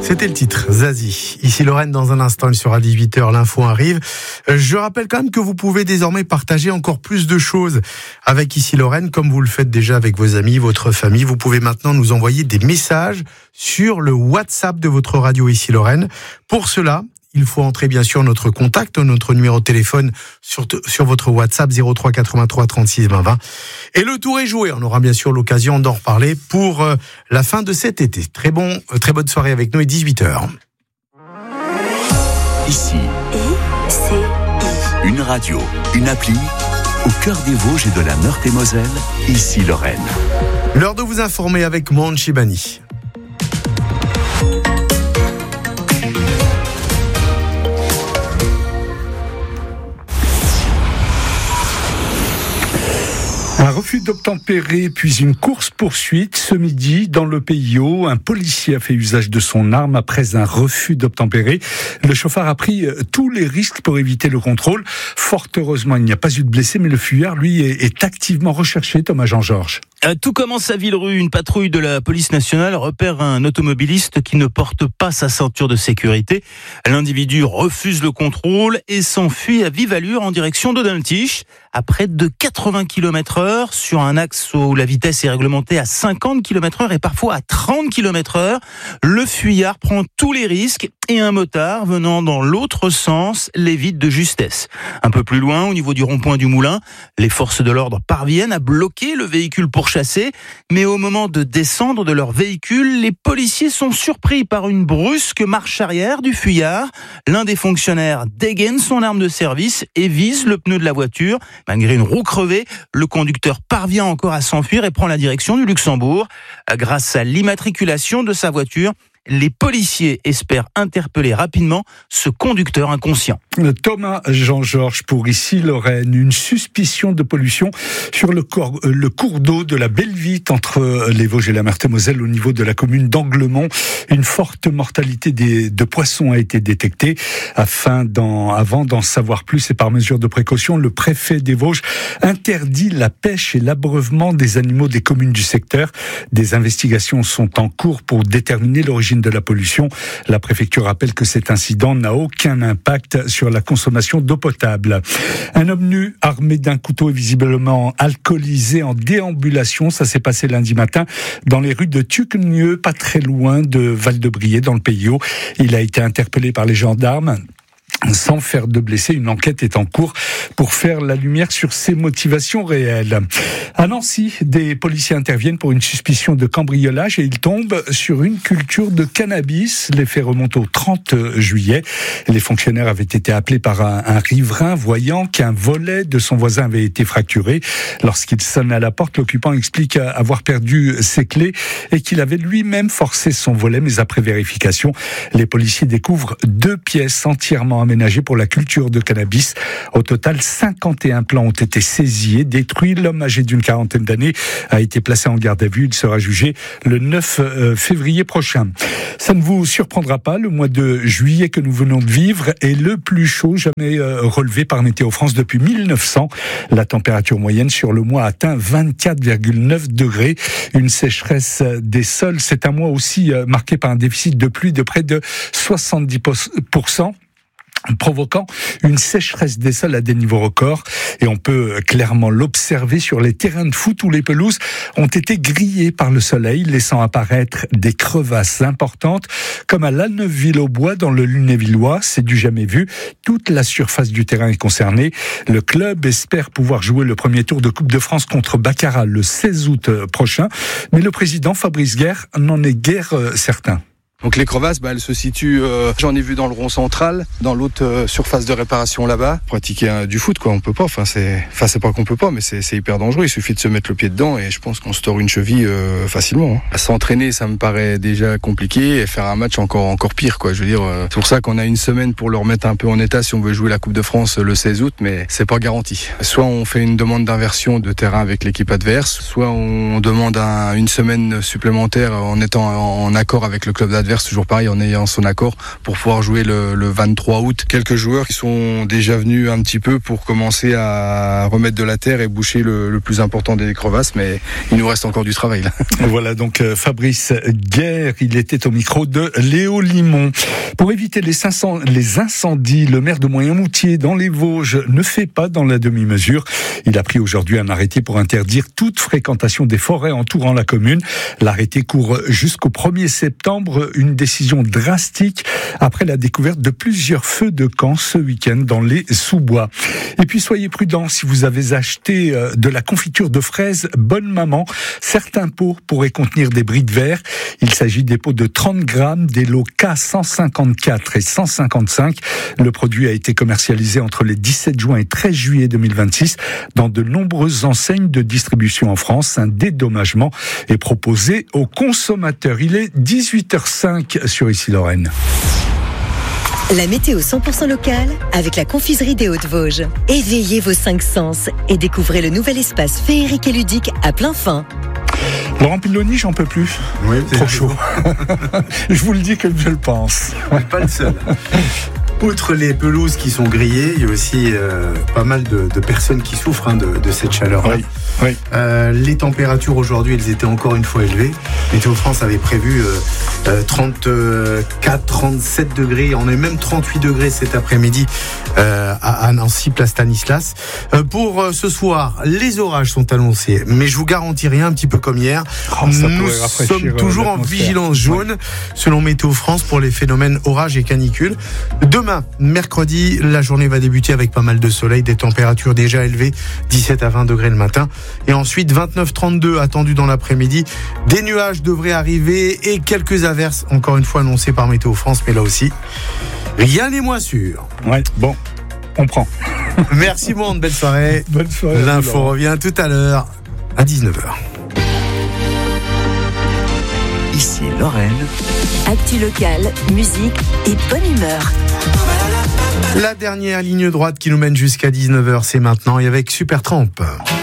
C'était le titre, Zazie. Ici Lorraine, dans un instant, il sera 18h, l'info arrive. Je rappelle quand même que vous pouvez désormais partager encore plus de choses avec Ici Lorraine, comme vous le faites déjà avec vos amis, votre famille. Vous pouvez maintenant nous envoyer des messages sur le WhatsApp de votre radio Ici Lorraine. Pour cela, il faut entrer bien sûr notre contact, notre numéro de téléphone sur votre WhatsApp 03 83 36 20 20. Et le tour est joué. On aura bien sûr l'occasion d'en reparler pour la fin de cet été. Très bonne soirée avec nous et 18h. Ici, une radio, une appli, au cœur des Vosges et de la Meurthe-et-Moselle, Ici Lorraine. L'heure de vous informer avec Mohan Chibani. Un refus d'obtempérer puis une course-poursuite. Ce midi, dans le PIO, un policier a fait usage de son arme après un refus d'obtempérer. Le chauffard a pris tous les risques pour éviter le contrôle. Fort heureusement, il n'y a pas eu de blessés, mais le fuyard, lui, est activement recherché. Thomas Jean-Georges. Tout commence à Villerue. Une patrouille de la police nationale repère un automobiliste qui ne porte pas sa ceinture de sécurité. L'individu refuse le contrôle et s'enfuit à vive allure en direction d'Audintiche. À près de 80 km/h sur un axe où la vitesse est réglementée à 50 km/h et parfois à 30 km/h, le fuyard prend tous les risques et un motard venant dans l'autre sens l'évite de justesse. Un peu plus loin, au niveau du rond-point du Moulin, les forces de l'ordre parviennent à bloquer le véhicule pourchassé, mais au moment de descendre de leur véhicule, les policiers sont surpris par une brusque marche arrière du fuyard. L'un des fonctionnaires dégaine son arme de service et vise le pneu de la voiture. Malgré une roue crevée, le conducteur parvient encore à s'enfuir et prend la direction du Luxembourg. Grâce à l'immatriculation de sa voiture, les policiers espèrent interpeller rapidement ce conducteur inconscient. Thomas Jean-Georges pour Ici Lorraine. Une suspicion de pollution sur le cours d'eau de la Bellevite entre les Vosges et la Meurthe-et-Moselle au niveau de la commune d'Anglemont. Une forte mortalité de poissons a été détectée. Avant d'en savoir plus et par mesure de précaution, le préfet des Vosges interdit la pêche et l'abreuvement des animaux des communes du secteur. Des investigations sont en cours pour déterminer l'origine de la pollution. La préfecture rappelle que cet incident n'a aucun impact sur la consommation d'eau potable. Un homme nu armé d'un couteau et visiblement alcoolisé en déambulation, ça s'est passé lundi matin dans les rues de Tuquenieux, pas très loin de Val-de-Briey dans le PIO. Il a été interpellé par les gendarmes. Sans faire de blessés, une enquête est en cours pour faire la lumière sur ses motivations réelles. À Nancy, des policiers interviennent pour une suspicion de cambriolage et ils tombent sur une culture de cannabis. Les faits remontent au 30 juillet. Les fonctionnaires avaient été appelés par un riverain voyant qu'un volet de son voisin avait été fracturé. Lorsqu'il sonne à la porte, l'occupant explique avoir perdu ses clés et qu'il avait lui-même forcé son volet. Mais après vérification, les policiers découvrent 2 pièces entièrement aménagé pour la culture de cannabis. Au total, 51 plants ont été saisis et détruits. L'homme âgé d'une quarantaine d'années a été placé en garde à vue. Il sera jugé le 9 février prochain. Ça ne vous surprendra pas, le mois de juillet que nous venons de vivre est le plus chaud jamais relevé par Météo France depuis 1900. La température moyenne sur le mois atteint 24,9 degrés. Une sécheresse des sols. C'est un mois aussi marqué par un déficit de pluie de près de 70%. Provoquant une sécheresse des sols à des niveaux records. Et on peut clairement l'observer sur les terrains de foot où les pelouses ont été grillées par le soleil, laissant apparaître des crevasses importantes, comme à Lanneuville-au-Bois dans le Lunévillois. C'est du jamais vu. Toute la surface du terrain est concernée. Le club espère pouvoir jouer le premier tour de Coupe de France contre Baccarat le 16 août prochain. Mais le président Fabrice Guerre n'en est guère certain. Donc les crevasses, elles se situent, j'en ai vu dans le rond central, dans l'autre surface de réparation là-bas. Pratiquer du foot, quoi, on peut pas. C'est pas qu'on peut pas, mais c'est hyper dangereux. Il suffit de se mettre le pied dedans et je pense qu'on se tord une cheville facilement. À s'entraîner, ça me paraît déjà compliqué et faire un match encore pire, quoi. Je veux dire, c'est pour ça qu'on a une semaine pour le remettre un peu en état si on veut jouer la Coupe de France le 16 août, mais c'est pas garanti. Soit on fait une demande d'inversion de terrain avec l'équipe adverse, soit on demande une semaine supplémentaire en étant en accord avec le club adverse adverse, toujours pareil, en ayant son accord pour pouvoir jouer le 23 août. Quelques joueurs qui sont déjà venus un petit peu pour commencer à remettre de la terre et boucher le plus important des crevasses, mais il nous reste encore du travail là. Voilà donc Fabrice Guerre, il était au micro de Léo Limon. Pour éviter les incendies, le maire de Moyen-Moutier dans les Vosges ne fait pas dans la demi-mesure. Il a pris aujourd'hui un arrêté pour interdire toute fréquentation des forêts entourant la commune. L'arrêté court jusqu'au 1er septembre, une décision drastique après la découverte de plusieurs feux de camp ce week-end dans les sous-bois. Et puis soyez prudents si vous avez acheté de la confiture de fraises Bonne Maman. Certains pots pourraient contenir des bris de verre. Il s'agit des pots de 30 grammes, des lots K154 et 155. Le produit a été commercialisé entre les 17 juin et 13 juillet 2026 dans de nombreuses enseignes de distribution en France. Un dédommagement est proposé aux consommateurs. Il est 18h05 sur Issy-Lorraine. La météo 100% locale avec la confiserie des Hauts-de-Vosges. Éveillez vos 5 sens et découvrez le nouvel espace féerique et ludique à plein fin. Laurent Pilloni, j'en peux plus. Oui, trop chaud. Je vous le dis comme je le pense. Pas le seul. Outre les pelouses qui sont grillées, il y a aussi pas mal de personnes qui souffrent de cette chaleur-là. Oui. Les températures aujourd'hui, elles étaient encore une fois élevées. Météo France avait prévu 34, 37 degrés. On est même 38 degrés cet après-midi à Nancy, place Stanislas. Pour ce soir, les orages sont annoncés, mais je vous garantis rien, un petit peu comme hier. Nous sommes toujours en vigilance jaune, selon Météo France, pour les phénomènes orages et canicules. Demain, mercredi, la journée va débuter avec pas mal de soleil, des températures déjà élevées, 17 à 20 degrés le matin. Et ensuite, 29-32 attendus dans l'après-midi. Des nuages devraient arriver et quelques averses, encore une fois annoncées par Météo France, mais là aussi, rien n'est moins sûr. Ouais, bon, on prend. Merci Monde, belle soirée. Bonne soirée. L'info revient tout à l'heure à 19h. Ici Lorraine. Actu locale, musique et bonne humeur. La dernière ligne droite qui nous mène jusqu'à 19h, c'est maintenant et avec Supertramp.